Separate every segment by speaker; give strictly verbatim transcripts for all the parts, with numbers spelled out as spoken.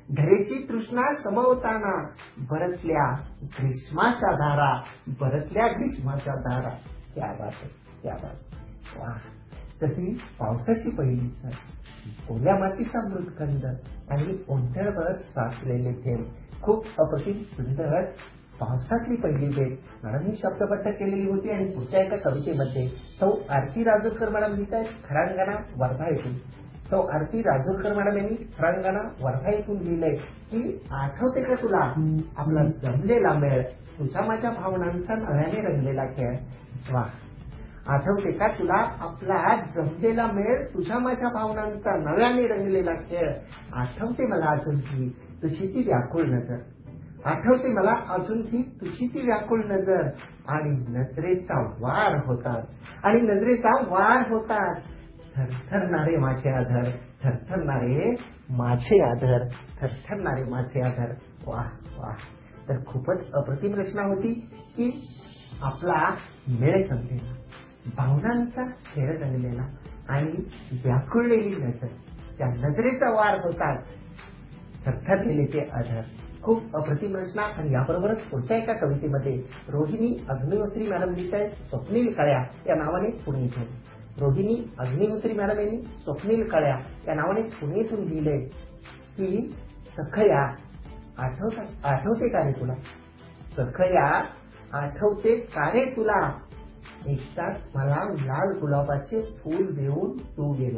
Speaker 1: धरेची तृष्णा समवताना बरसल्या ग्रीष्माच्या धारा, बरसल्या ग्रीष्माच्या धारा. क्या बात आहे, क्या बात. वा. तशी पावसाची पहिली सर, ओल्या मातीचा मृतखंड आणि ओंजळवर साचलेले थेंब. खूप अप्रतिम सुंदर पावसातली पहिली भेट मॅडमनी शब्दबद्ध केलेली होती. आणि पुढच्या एका कवितेमध्ये सौ आरती राजूरकर मॅडम लिहित आहेत खरांगणा वर्धा येथून. सौ आरती राजूरकर मॅडम यांनी खरांगणा वर्धा येथून लिहिलंय की आठवते का तुला आपला जमलेला मेळ, तुझ्या माझ्या भावनांचा नव्याने रंगलेला खेळ. वा. आठवते का तुला आपला जमलेला मेळ, तुझ्या माझ्या भावनांचा नव्याने रंगलेला खेळ. आठवते मला अजून ती तुझी ती व्याकुळ नजर, आठवते मला अजून ती तुझी ती व्याकुळ नजर. आणि नजरेचा वार होतात, आणि नजरेचा वार होतात. थरथरणारे माझे आधार, थरथरणारे माझे आधार, थरथरणारे माझे आधार. वा वा. तर खूपच अप्रतिम रचना होती की आपला मेळ जमलेला, भावनांचा खेळ रंगलेला आणि व्याकुळलेली नजर, त्या नजरेचा वार होतात, थरथरलेले ते आधार. खूप अप्रतिम रचना. आणि याबरोबरच पुढच्या एका कवितेमध्ये रोहिणी अग्निहोत्री मॅडम लिहित आहेत स्वप्नील कळ्या या नावाने पुणे इथून. रोहिणी अग्निहोत्री मॅडम यांनी स्वप्नील कळ्या या नावाने पुणे इथून लिहिलंय की सखया आठवत आठवते का रे तुला, सखया आठवते का रे तुला, एकदाच मला लाल गुलाबाचे फूल देऊन तू गेला.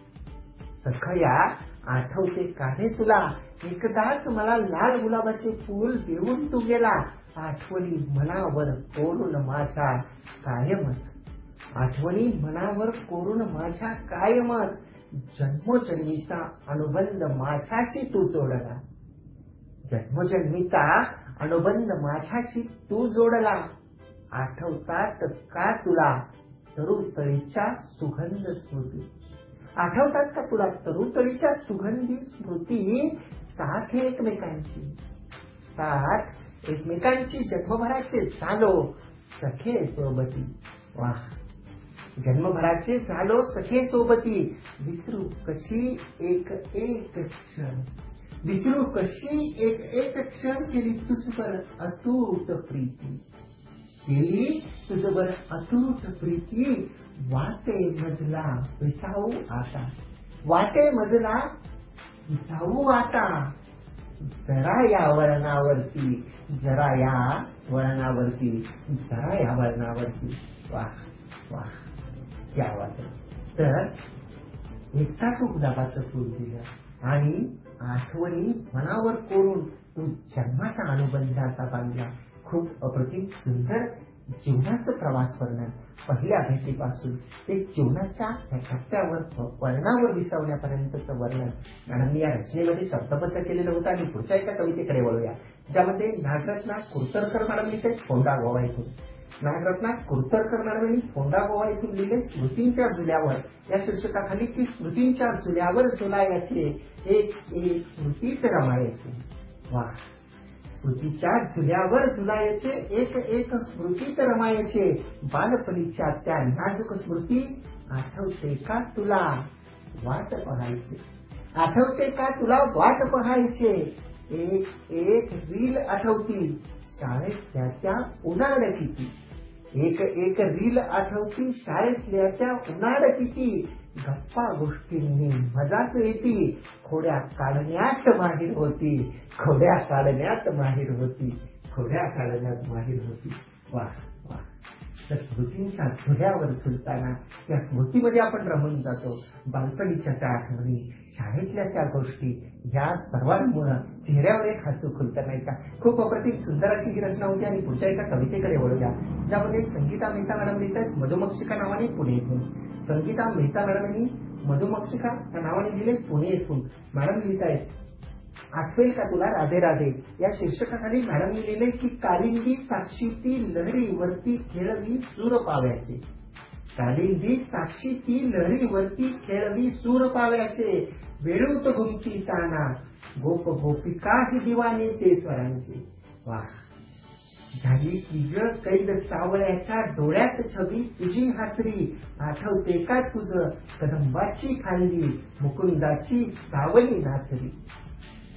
Speaker 1: सखया आठवते का रे तुला, एकदाच मला लाल गुलाबाचे फूल देऊन तू गेला. आठवणी मनावर कोरून माझ्या कायमच, आठवणी मनावर कोरून माझ्या कायमच. जन्मोजन्मीचा अनुबंध माझ्याशी तू जोडला, जन्मोजन्मीचा अनुबंध माझ्याशी तू जोडला. आठवतात का तुला तरुतळीच्या सुगंध स्मृती, आठवतात का तुला तरुतळीच्या सुगंधी स्मृती. साथ एकमेकांची, साथ एकमेकांची जन्मभराचे झालो सखे सोबती. वा. जन्मभराचे झालो सखे सोबती. विसरू कशी एक एक क्षण, विसरू कशी एक एक क्षण. केली तुझवर अतूट प्रीती, केली तुझवर अतूट प्रीती. वाटे मजला विसाऊ आता, वाटे मजला विसाऊ आता. जरा या वळणावरती, जरा या वळणावरती, जरा या वळणावरती. वा वा. क्या बात. तर एकदा तू गुलाबाचं फूल दिलं आणि आठवणी मनावर कोरून तू जन्माचा अनुबंधाचा बांधला. खूप अप्रतिम सुंदर जीवनाचं प्रवास वर्णन, पहिल्या भेटीपासून ते जीवनाच्या टप्प्यावर वर्णावर विसावण्यापर्यंतचं वर्णन मॅडमनी या रचनेमध्ये शब्दबद्ध केलेलं होतं. आणि पुढच्या एका कवितेकडे वळूया ज्यामध्ये नागरत्ना कुरतरकर मॅडम लिहिते फोंडा गोवा इथून. नागरत्ना कुरतरकर मॅडम यांनी फोंडा गोवा इथून लिहिले स्मृतींच्या झुल्यावर या शीर्षकाखाली की स्मृतींच्या झुल्यावर झुलायचे एक एक स्मृतीत रमायचे. वा. स्मृतीच्या झुल्यावर झुलायचे एक एक स्मृतीत रमायचे. बालपणीच्या त्या नाजूक स्मृती आठवते का तुला वाट पाहायचे, आठवते का तुला वाट पाहायचे. एक एक रील आठवती शाळेतल्या त्या उन्हाळ किती, एक एक रील आठवती शाळेतल्या त्या उन्हाळ किती. गप्पा गोष्टींनी मजाच येती, खोड्या काढण्यात माहीर होती, खोड्या काढण्यात माहीर होती, खोड्या काढण्यात माहीर होती. वा वा. तर स्मृतींच्या झुल्यावर झुलताना त्या स्मृतीमध्ये आपण रमून जातो. बालपणीच्या त्या आठवणी, शाळेतल्या त्या गोष्टी, या सर्वांमुळे चेहऱ्यावर एक हसू खुलतं नाही का. खूप अप्रतिम सुंदर अशी ही रचना होती. आणि पुढच्या एका कवितेकडे वळूया ज्यामध्ये संगीता मेहता मॅडम लिहितात मधुमक्षिका नावाने पुणे येथून. संगीता मेहता मॅडम यांनी मधुमक्षिका या नावाने लिहिले पुणे येथून. मॅडम लिहित आहेत आठवेल का तुला राधे राधे या शीर्षकाखाली मॅडम लिहिले की कालिंदी साक्षी ती लहरी वरती खेळवी सूर पाव्याचे, कालिंदी साक्षी ती लहरी वरती खेळवी सूर पाव्याचे. वेळूत घुमती ताना गोप गोपिका ही दिवाने ते स्वरांचे. वा. झाली की ग कैद सावळ्याच्या डोळ्यात छबी तुझी हासरी, आठवते का तुझ कदंबाची खांदी मुकुंदाची सावली नाचरी.